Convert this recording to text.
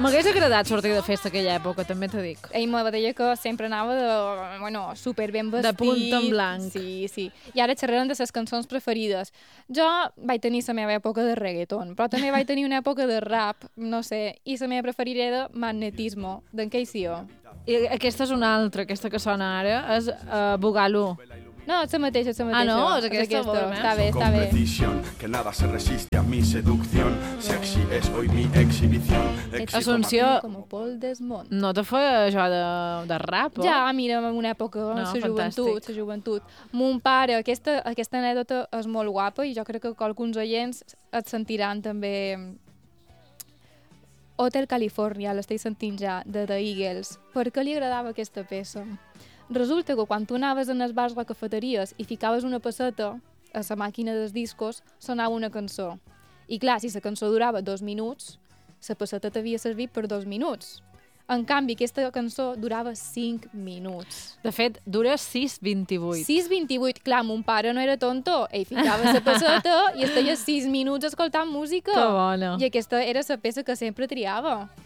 M'hagués agradat sortir de festa aquella època, també t'ho dic. Ell me deia que sempre anava super ben vestit. De punta en blanc. Sí. I ara xerrarem de les cançons preferides. Jo vaig tenir la meva època de reggaeton, però també vaig tenir una època de rap, no sé, i la meva preferida era Magnetismo, d'en KCO. I aquesta és una altra, aquesta que sona ara, és Boogaloo. No, és la mateixa, és la mateixa. Ah, no? És aquesta, Està bé, està bé. Precisión, que nada se resiste a mi seducción. Sexy es hoy mi exhibición. Asunció, Com Paul Desmond. no te feia jo de rap, o? Ja, mira, en una època, No, la joventut. Mon pare, aquesta anècdota és molt guapa i jo crec que alguns oients et sentiran també. Hotel California, l'estic sentint ja, de The Eagles. Per què li agradava aquesta peça? Resulta que quan tu anaves en els bars o cafeteries i ficaves una pesseta a la màquina dels discos, sonava una cançó. I clar, si la cançó durava 2 minuts, la pesseta t'havia servit per 2 minuts. En canvi, aquesta cançó durava 5 minuts. De fet, dura 6:28. 6:28. Clar, mon pare no era tonto. Ell ficava la pesseta i estaria 6 minuts escoltant música. Que bona. I aquesta era la peça que sempre triava.